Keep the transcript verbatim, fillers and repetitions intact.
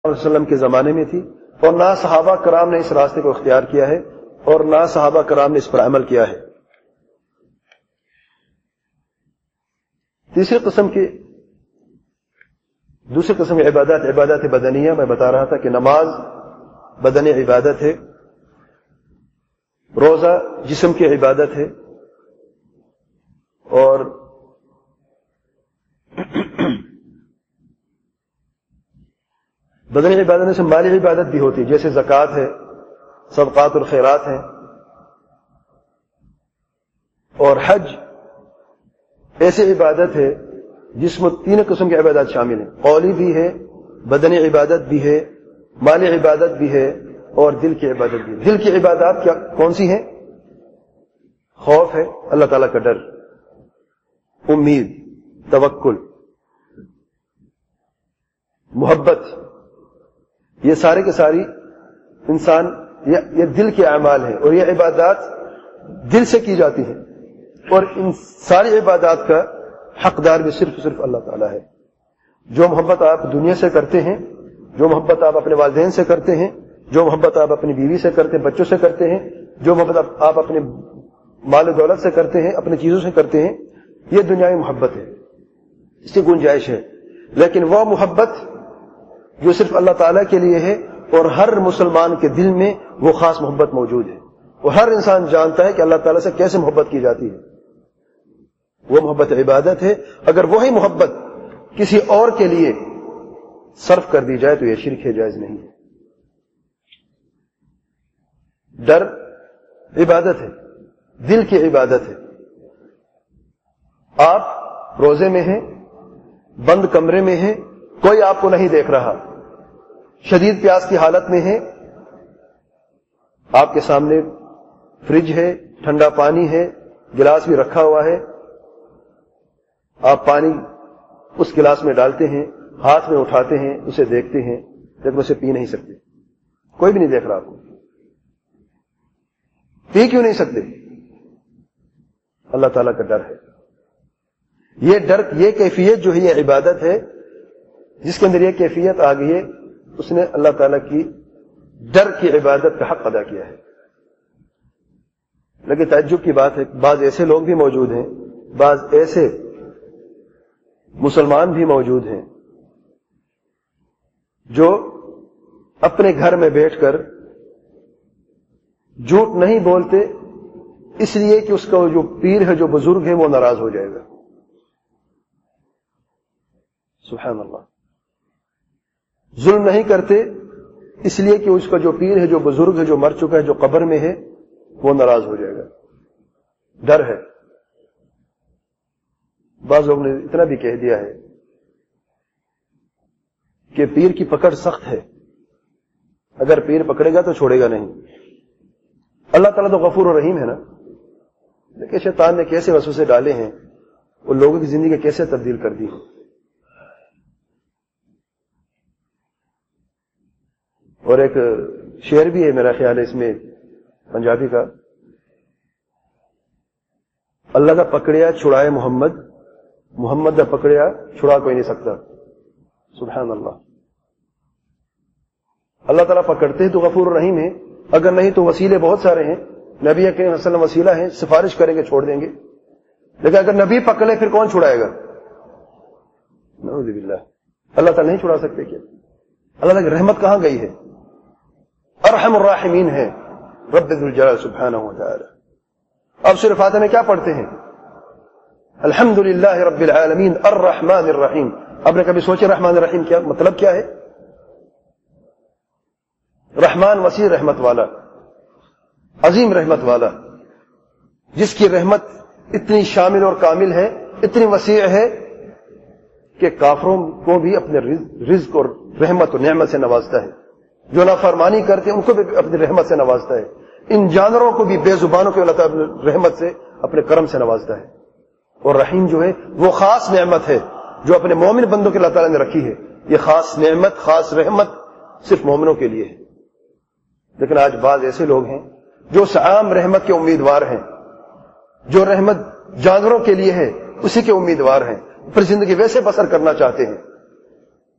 علیہ وسلم کے زمانے میں تھی، اور نہ صحابہ کرام نے اس راستے کو اختیار کیا ہے اور نہ صحابہ کرام نے اس پر عمل کیا ہے۔ تیسری قسم کی دوسری قسم کی عبادات عبادات بدنیہ، میں بتا رہا تھا کہ نماز بدنی عبادت ہے، روزہ جسم کی عبادت ہے، اور بدنی عبادت سے مالی عبادت بھی ہوتی ہے، جیسے زکوٰۃ ہے، صدقات الخیرات ہیں، اور حج ایسی عبادت ہے جس میں تین قسم کی عبادات شامل ہیں، قولی بھی ہے، بدنی عبادت بھی ہے، مالی عبادت بھی ہے، اور دل کی عبادت بھی ہے۔ دل کی عبادات کیا کون سی ہیں؟ خوف ہے، اللہ تعالیٰ کا ڈر، امید، توکل، محبت، یہ سارے کے ساری انسان یہ دل کے اعمال ہیں، اور یہ عبادات دل سے کی جاتی ہیں، اور ان ساری عبادات کا حقدار بھی صرف صرف اللہ تعالیٰ ہے۔ جو محبت آپ دنیا سے کرتے ہیں، جو محبت آپ اپنے والدین سے کرتے ہیں، جو محبت آپ اپنی بیوی سے کرتے ہیں، بچوں سے کرتے ہیں، جو محبت آپ اپنے مال و دولت سے کرتے ہیں، اپنی چیزوں سے کرتے ہیں، یہ دنیاوی محبت ہے، اس کی گنجائش ہے۔ لیکن وہ محبت جو صرف اللہ تعالیٰ کے لیے ہے، اور ہر مسلمان کے دل میں وہ خاص محبت موجود ہے، اور ہر انسان جانتا ہے کہ اللہ تعالیٰ سے کیسے محبت کی جاتی ہے، وہ محبت عبادت ہے۔ اگر وہی محبت کسی اور کے لیے صرف کر دی جائے تو یہ شرک ہے، جائز نہیں ہے۔ ڈر عبادت ہے، دل کی عبادت ہے۔ آپ روزے میں ہیں، بند کمرے میں ہیں، کوئی آپ کو نہیں دیکھ رہا، شدید پیاس کی حالت میں ہیں، آپ کے سامنے فریج ہے، ٹھنڈا پانی ہے، گلاس بھی رکھا ہوا ہے، آپ پانی اس گلاس میں ڈالتے ہیں، ہاتھ میں اٹھاتے ہیں، اسے دیکھتے ہیں، لیکن اسے پی نہیں سکتے، کوئی بھی نہیں دیکھ رہا آپ کو، پی کیوں نہیں سکتے؟ اللہ تعالیٰ کا ڈر ہے۔ یہ ڈر، یہ کیفیت جو ہے، یہ عبادت ہے، جس کے اندر یہ کیفیت آ گئی ہے، اس نے اللہ تعالیٰ کی ڈر کی عبادت کا حق ادا کیا ہے۔ لیکن تعجب کی بات ہے، بعض ایسے لوگ بھی موجود ہیں، بعض ایسے مسلمان بھی موجود ہیں جو اپنے گھر میں بیٹھ کر جھوٹ نہیں بولتے، اس لیے کہ اس کا جو پیر ہے، جو بزرگ ہے، وہ ناراض ہو جائے گا۔ سبحان اللہ۔ ظلم نہیں کرتے اس لیے کہ اس کا جو پیر ہے، جو بزرگ ہے، جو مر چکا ہے، جو قبر میں ہے، وہ ناراض ہو جائے گا، ڈر ہے۔ بعض لوگوں نے اتنا بھی کہہ دیا ہے کہ پیر کی پکڑ سخت ہے، اگر پیر پکڑے گا تو چھوڑے گا نہیں۔ اللہ تعالیٰ تو غفور و رحیم ہے نا، لیکن شیطان نے کیسے وسوسے ڈالے ہیں، وہ لوگوں کی زندگی کیسے تبدیل کر دی ہے۔ اور ایک شعر بھی ہے میرا خیال ہے اس میں، پنجابی کا، اللہ دا پکڑیا چھڑائے محمد، محمد دا پکڑیا چھڑا کوئی نہیں سکتا۔ سبحان اللہ۔ اللہ تعالیٰ پکڑتے ہیں تو غفور الرحیم ہے، اگر نہیں تو وسیلے بہت سارے ہیں، نبی کریم صلی اللہ علیہ وسلم وسیلہ ہیں، سفارش کریں گے چھوڑ دیں گے، لیکن اگر نبی پکڑے پھر کون چھڑائے گا؟ نعوذ باللہ۔ اللہ تعالیٰ نہیں چھڑا سکتے کیا؟ اللہ تعالیٰ کی رحمت کہاں گئی ہے؟ ارحم الراحمین ہے رب ذو الجلال سبحانہ وتعالی۔ اب سورہ فاتحہ میں کیا پڑھتے ہیں؟ الحمدللہ رب العالمین الرحمن الرحیم۔ آپ نے کبھی سوچے رحمان الرحیم کیا مطلب کیا ہے؟ رحمان وسیع رحمت والا، عظیم رحمت والا، جس کی رحمت اتنی شامل اور کامل ہے، اتنی وسیع ہے کہ کافروں کو بھی اپنے رزق اور رحمت اور نعمت سے نوازتا ہے، جو نافرمانی کرتے ہیں ان کو بھی اپنی رحمت سے نوازتا ہے، ان جانوروں کو بھی، بے زبانوں کو اللہ تعالیٰ اپنے رحمت سے، اپنے کرم سے نوازتا ہے۔ اور رحیم جو ہے وہ خاص نعمت ہے جو اپنے مومن بندوں کے اللہ تعالیٰ نے رکھی ہے۔ یہ خاص نعمت، خاص رحمت صرف مومنوں کے لیے ہے۔ لیکن آج بعض ایسے لوگ ہیں جو اس عام رحمت کے امیدوار ہیں، جو رحمت جانوروں کے لیے ہے اسی کے امیدوار ہیں، پھر زندگی ویسے بسر کرنا چاہتے ہیں